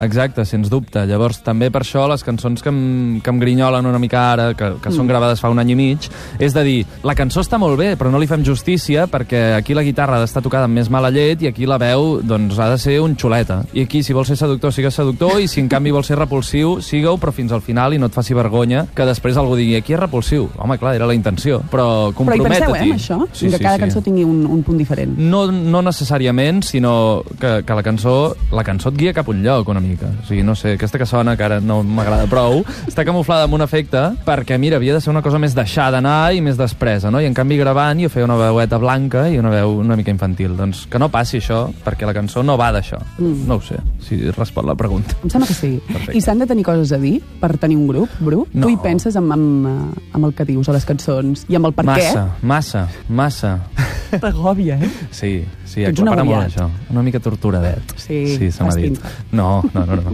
Exacte, sens dubte. Llavors, també per això les cançons que em grinyolen una mica ara, que són gravades fa un any i mig, és de dir, la cançó està molt bé, però no li fem justícia perquè aquí la guitarra ha d'estar tocada amb més mala llet i aquí la veu, doncs, ha de ser un xuleta. I aquí, si vols ser seductor, sigues seductor, i si en canvi vols ser repulsiu, sigue-ho, però fins al final, i no et faci vergonya que després algú digui, aquí és repulsiu. Home, clar, era la intenció, però compromet-t'hi. Però hi penseu, amb això? Sí, que cada cançó tingui un punt diferent. No necessàriament, sinó que la cançó et guia cap a un lloc, una mica. O sigui, no sé, aquesta que sona, que ara no m'agrada prou, està camuflada amb un efecte perquè, mira, havia de ser una cosa més deixada anar i més despresa, no? I en canvi gravant jo feia una veueta blanca i una veu una mica infantil. Doncs que no passi això, perquè la cançó no va d'això. No ho sé, si respon la pregunta. Em sembla que sí. Perfecte. I s'han de tenir coses a dir per tenir un grup, Bru? No. Tu hi penses amb el que dius a les cançons i amb el per Massa. T'agòbia, eh? Sí, Ets un aclapara molt agobiat. això. Una mica torturadet. Sí, se m'ha dit. pinta. No.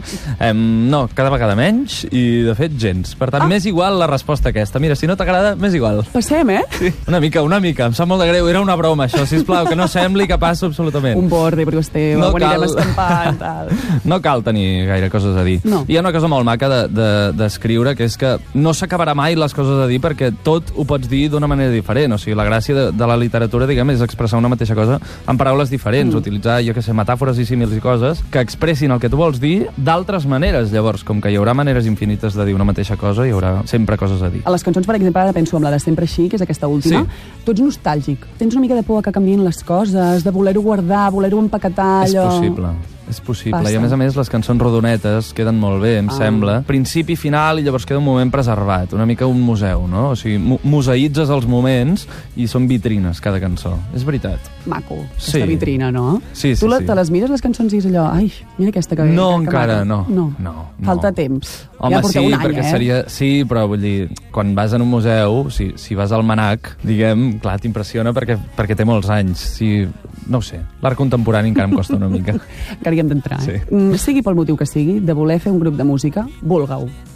No, cada vegada menys i, de fet, gens. Per tant, m'és igual la resposta aquesta. Mira, si no t'agrada, m'és igual. Passem, eh? Sí. Una mica. Em sap molt de greu. Era una broma, això, sisplau, que no sembli que passo absolutament. Un borde, però esteu, No ho anirem cal. escampant, tal. No cal tenir gaire coses a dir. No. Hi ha una cosa molt maca d'escriure, que és que no s'acabarà mai les coses a dir perquè tot ho pots dir d'una manera diferent. O sigui, la gràcia de la literatura, diguem, és expressar una mateixa cosa en paraules diferents, utilitzar, jo què sé, metàfores i símils i coses que expressin el que tu vols dir d'altres maneres. Llavors, com que hi haurà maneres infinites de dir una mateixa cosa, hi haurà sempre coses a dir. A les cançons, per exemple, ara penso en la de Sempre així, que és aquesta última. Sí. Tu ets nostàlgic. Tens una mica de por que canvien les coses, de voler-ho guardar, voler-ho empaquetar, allò... És possible. Passa. I a més, les cançons rodonetes queden molt bé, em sembla. Principi, final, i llavors queda un moment preservat. Una mica un museu, no? O sigui, museïtzes els moments i són vitrines, cada cançó. És veritat. Maco, aquesta vitrina, no? Sí. Tu te les mires, les cançons, i és allò... Ai, mira aquesta que... No, que encara, maca. no. Falta temps. Home, ja porteu un any, perquè seria... Sí, però vull dir, quan vas en un museu, si vas al MNAC, diguem, clar, t'impressiona perquè té molts anys. No ho sé, l'art contemporani encara em costa una mica. Encara hi hem d'entrar, Sí. Sigui pel motiu que sigui, de voler fer un grup de música, vulgueu.